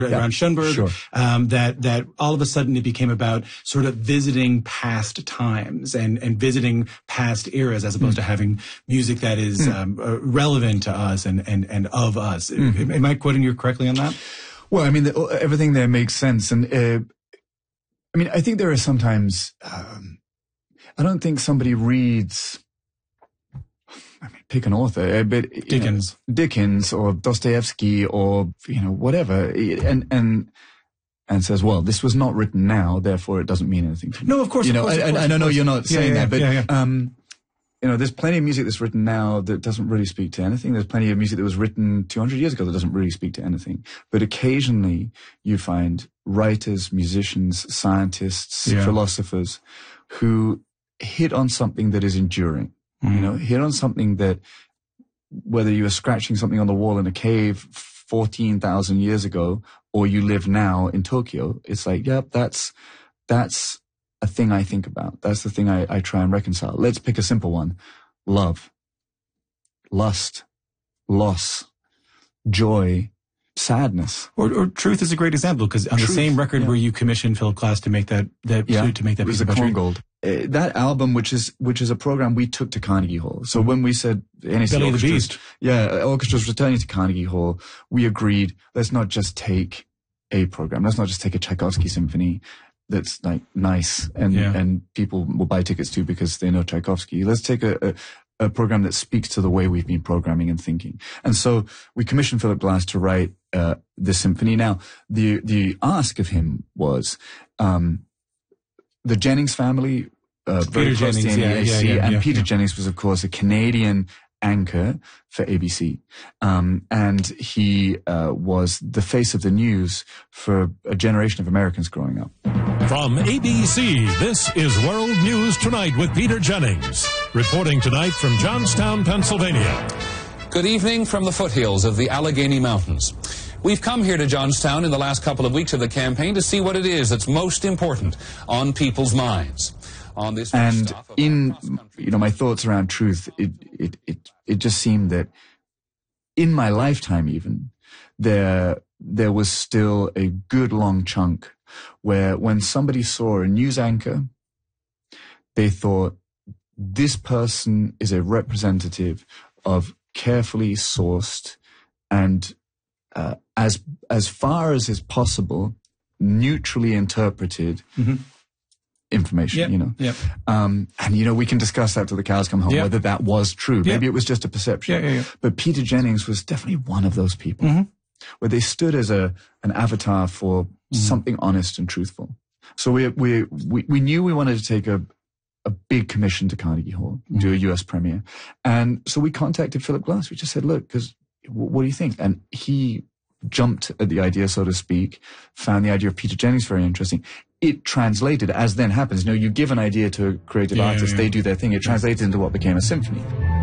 around Schoenberg, sure. That all of a sudden it became about sort of visiting past times and visiting past eras as opposed to having music that is relevant to us and of us. Am I quoting you correctly on that? Well, I mean, everything there makes sense. And I mean, I think there are sometimes, I don't think somebody reads, I mean, pick an author, but Dickens or Dostoevsky or, whatever, and says, well, this was not written now, therefore it doesn't mean anything to me. No, of course. I know you're not saying that, but there's plenty of music that's written now that doesn't really speak to anything. There's plenty of music that was written 200 years ago that doesn't really speak to anything. But occasionally you find writers, musicians, scientists, philosophers who hit on something that is enduring. Hit on something that, whether you were scratching something on the wall in a cave 14,000 years ago, or you live now in Tokyo, it's like, yep, that's a thing I think about. That's the thing I try and reconcile. Let's pick a simple one. Love, lust, loss, joy, sadness. Or Truth is a great example, because on the same record where you commissioned Philip Glass to make that piece of poetry. Gold. That album, which is a program we took to Carnegie Hall. So when we said NAC Belly of the Beast, orchestra's returning to Carnegie Hall, we agreed, let's not just take a program. Let's not just take a Tchaikovsky symphony that's like nice and people will buy tickets to because they know Tchaikovsky. Let's take a program that speaks to the way we've been programming and thinking. And so we commissioned Philip Glass to write the symphony. Now, the ask of him was the Jennings family, very close to NAAC, and Peter Jennings was, of course, a Canadian anchor for ABC. And he was the face of the news for a generation of Americans growing up. From ABC, this is World News Tonight with Peter Jennings. Reporting tonight from Johnstown, Pennsylvania. Good evening from the foothills of the Allegheny Mountains. We've come here to Johnstown in the last couple of weeks of the campaign to see what it is that's most important on people's minds. On this and in my thoughts around Truth, it just seemed that in my lifetime even there was still a good long chunk where when somebody saw a news anchor, they thought this person is a representative of carefully sourced and as far as is possible neutrally interpreted information, and we can discuss that till the cows come home, whether that was true. Maybe it was just a perception. But Peter Jennings was definitely one of those people where they stood as an avatar for something honest and truthful. So we knew we wanted to take a big commission to Carnegie Hall, do a US premiere. And so we contacted Philip Glass. We just said, look, because what do you think? And he jumped at the idea, so to speak, found the idea of Peter Jennings very interesting. It translated, as then happens. You give an idea to a creative artist, they do their thing. It translated into what became a symphony.